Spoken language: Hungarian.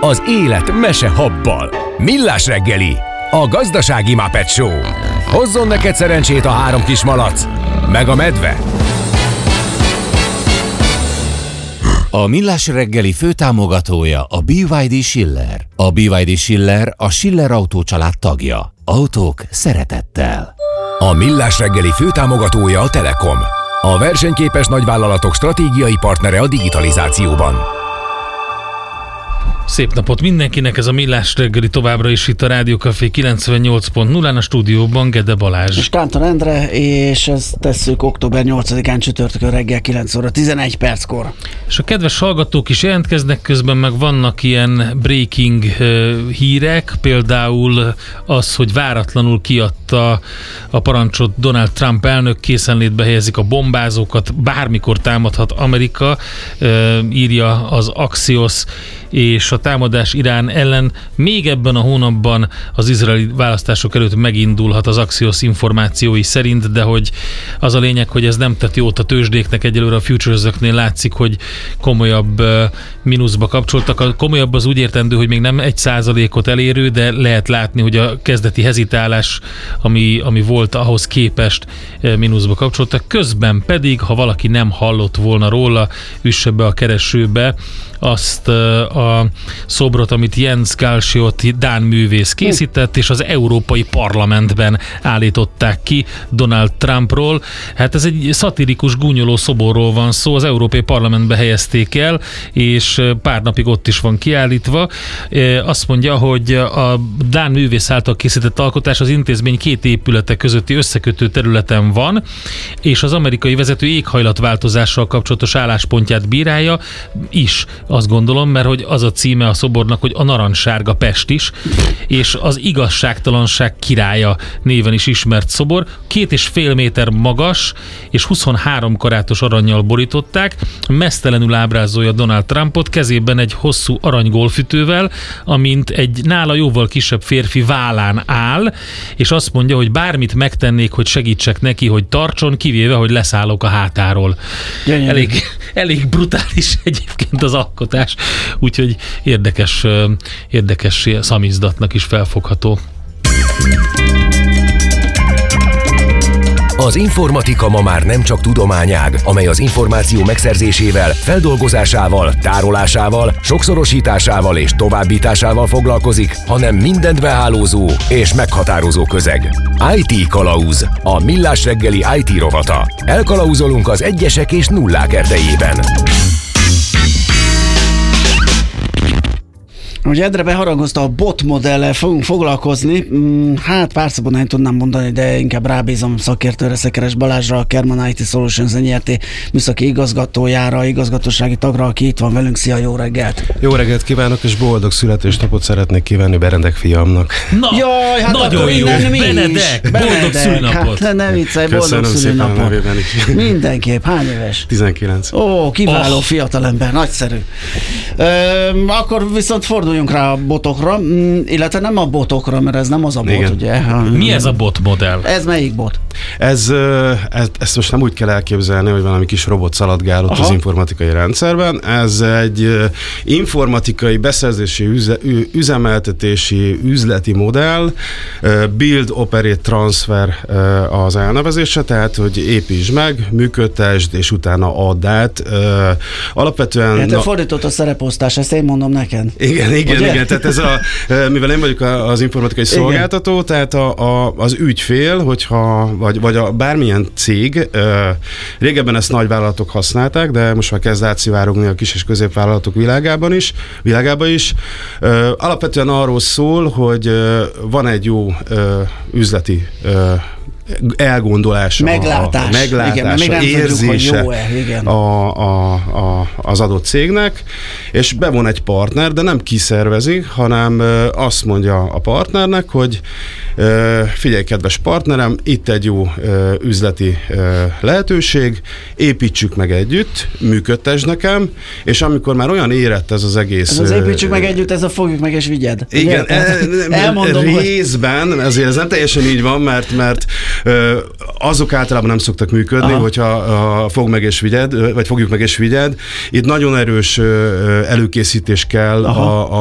Az élet mese habbal. Millás reggeli, a gazdasági Muppet Show. Hozzon neked szerencsét a 3 kis malac, meg a medve. A Millás reggeli főtámogatója a BYD Schiller. A BYD Schiller a Schiller Autó család tagja. Autók szeretettel. A Millás reggeli főtámogatója a Telekom. A versenyképes nagyvállalatok stratégiai partnere a digitalizációban. Szép napot mindenkinek, ez a Millás reggeli továbbra is itt a Rádió Café 98.0-án, a stúdióban Gede Balázs. És Kántor Endre, és ezt tesszük október 8-án csütörtökön reggel 9 óra 11 perckor. És a kedves hallgatók is jelentkeznek, közben meg vannak ilyen breaking hírek, például az, hogy váratlanul kiadta a parancsot Donald Trump elnök, készenlétbe helyezik a bombázókat, bármikor támadhat Amerika, írja az Axios, és a támadás Irán ellen még ebben a hónapban az izraeli választások előtt megindulhat az Axios információi szerint, de hogy az a lényeg, hogy ez nem tett jót a tőzsdéknek, egyelőre a futuresöknél látszik, hogy komolyabb mínuszba kapcsoltak. A komolyabb az úgy értendő, hogy még nem 1%-ot elérő, de lehet látni, hogy a kezdeti hezitálás, ami volt, ahhoz képest mínuszba kapcsoltak. Közben pedig, ha valaki nem hallott volna róla, üsse be a keresőbe azt a szobrot, amit Jens Galschiot dán művész készített, és az Európai Parlamentben állították ki Donald Trumpról. Hát ez egy szatirikus, gúnyoló szoborról van szó, az Európai Parlamentbe helyezték el, és pár napig ott is van kiállítva. Azt mondja, hogy a dán művész által készített alkotás az intézmény 2 épülete közötti összekötő területen van, és az amerikai vezető éghajlatváltozással kapcsolatos álláspontját bírálja is, azt gondolom, mert hogy az a címe a szobornak, hogy a narancssárga Pest is, és az igazságtalanság királya néven is ismert szobor. 2,5 méter magas, és 23 karátos arannyal borították, meztelenül ábrázolja Donald Trumpot, kezében egy hosszú aranygolfütővel, amint egy nála jóval kisebb férfi vállán áll, és azt mondja, hogy bármit megtennék, hogy segítsek neki, hogy tartson, kivéve, hogy leszállok a hátáról. Elég brutális egyébként az alkotás, úgyhogy érdekes szamizdatnak is felfogható. Az informatika ma már nem csak tudományág, amely az információ megszerzésével, feldolgozásával, tárolásával, sokszorosításával és továbbításával foglalkozik, hanem mindent behálózó és meghatározó közeg. IT Kalauz, a Millás reggeli IT rovata. Elkalauzolunk az egyesek és nullák erdejében. Ugye Endre beharangozta, a bot modellel fogunk foglalkozni. Hát pár szabad nem tudnám mondani, de inkább rábízom szakértőre, Szekeres Balázsra, a Kerman IT Solutions NRT műszaki igazgatójára, igazgatósági tagra, aki itt van velünk. Szia, jó reggelt! Jó reggelt kívánok, és boldog születésnapot szeretnék kívánni Berendek fiamnak. Na, jaj, hát nagyon jó! Benedek, boldog szülinapot! Hát ne viccelj, boldog szülinapot! Mindenképp, hány éves? 19. Ó, kiváló fiatalember, nagyszerű. Akkor viszont forduljunk rá a botokra, illetve nem a botokra, mert ez nem az a bot, igen. Ugye? Mi ez a bot modell? Ez melyik bot? Ezt most nem úgy kell elképzelni, hogy valami kis robot szaladgál ott az informatikai rendszerben. Ez egy informatikai beszerzési, üzemeltetési, üzleti modell, Build, Operate, Transfer az elnevezése, tehát, hogy építsd meg, működtesd, és utána add át. Alapvetően... Hát fordított a szereposztás, ezt én mondom neked. Igen, tehát ez mivel én vagyok az informatikai szolgáltató, tehát az ügyfél, hogyha, vagy bármilyen cég, régebben ezt nagyvállalatok használták, de most már kezd átszivárogni a kis és középvállalatok világába is. Alapvetően arról szól, hogy van egy jó üzleti elgondolása, meglátása, érzése az adott cégnek, és bevon egy partner, de nem kiszervezi, hanem azt mondja a partnernek, hogy figyelj, kedves partnerem, itt egy jó üzleti lehetőség, építsük meg együtt, működtesd nekem, és amikor már olyan érett ez az egész... Ez az építsük meg együtt, ez a fogjuk meg és vigyed. Igen, részben, ezért ez nem teljesen így van, mert azok általában nem szoktak működni, hogyha fog meg és vigyed, vagy fogjuk meg és vigyed. Itt nagyon erős előkészítés kell